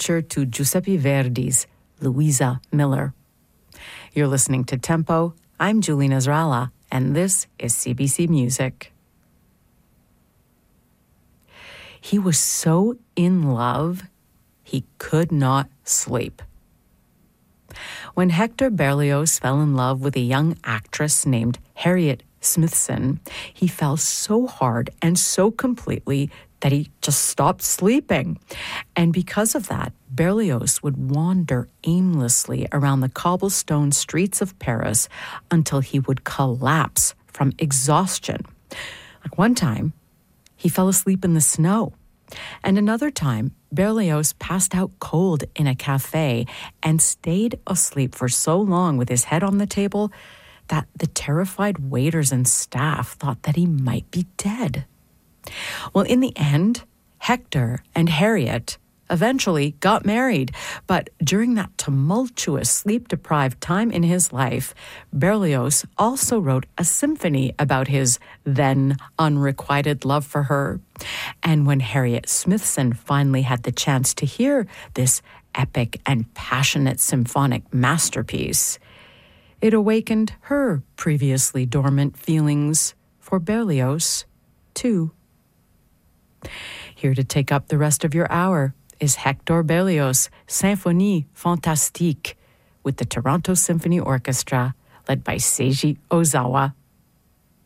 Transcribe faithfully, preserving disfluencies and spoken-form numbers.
overture to Giuseppe Verdi's Louisa Miller. You're listening to Tempo. I'm Julie Nasrallah, and this is C B C Music. He was so in love, he could not sleep. When Hector Berlioz fell in love with a young actress named Harriet Smithson, he fell so hard and so completely that he just stopped sleeping. And because of that, Berlioz would wander aimlessly around the cobblestone streets of Paris until he would collapse from exhaustion. Like one time, he fell asleep in the snow. And another time, Berlioz passed out cold in a cafe and stayed asleep for so long with his head on the table that the terrified waiters and staff thought that he might be dead. Well, in the end, Hector and Harriet eventually got married. But during that tumultuous, sleep-deprived time in his life, Berlioz also wrote a symphony about his then unrequited love for her. And when Harriet Smithson finally had the chance to hear this epic and passionate symphonic masterpiece, it awakened her previously dormant feelings for Berlioz, too. Here to take up the rest of your hour is Hector Berlioz' Symphonie Fantastique with the Toronto Symphony Orchestra, led by Seiji Ozawa.